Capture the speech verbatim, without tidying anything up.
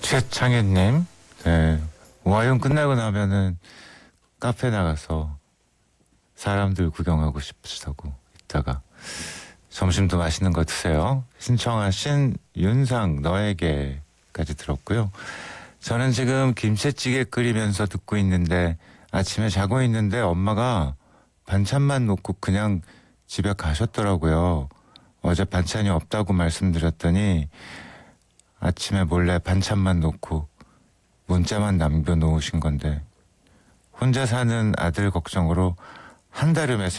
최창현님, 네. 오하영 끝나고 나면은 카페 나가서 사람들 구경하고 싶으시다고 있다가 점심도 맛있는 거 드세요. 신청하신 윤상 너에게까지 들었고요. 저는 지금 김치찌개 끓이면서 듣고 있는데 아침에 자고 있는데 엄마가 반찬만 놓고 그냥 집에 가셨더라고요. 어제 반찬이 없다고 말씀드렸더니 아침에 몰래 반찬만 놓고 문자만 남겨놓으신 건데 혼자 사는 아들 걱정으로 한달음에